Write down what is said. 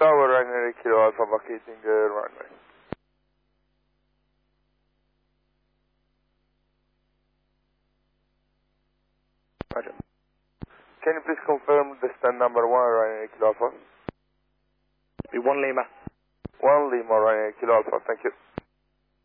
Tower Ryanair Kilo Alpha vacating runway. Roger. Can you please confirm the stand number 1 Ryanair Kilo Alpha? Be 1 Lima. 1 Lima Ryanair Kilo Alpha, thank you.